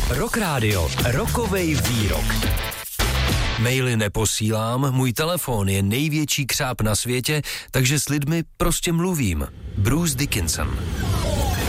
Rock Radio, rokovej výrok. Maily neposílám, můj telefon je největší křáp na světě, takže s lidmi prostě mluvím. Bruce Dickinson.